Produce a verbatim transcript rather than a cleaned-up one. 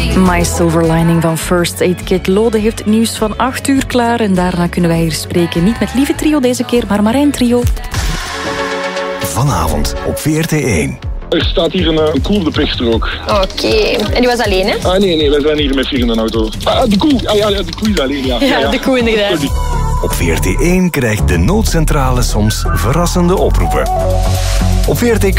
My Silver Lining van First Aid Kit. Lode heeft het nieuws van acht uur klaar. En daarna kunnen wij hier spreken. Niet met Lieve Trio deze keer, maar Marijn Trio. Vanavond op V R T één. Er staat hier een, een koe op de pechstrook. Oké. Okay. En die was alleen, hè? Ah, nee, nee, wij zijn hier met vier in een auto. Ah, de koe. Ah, ja, de koe is alleen, ja. Ja, ja, ja. De koe inderdaad. Op V R T één krijgt de noodcentrale soms verrassende oproepen. Op V R T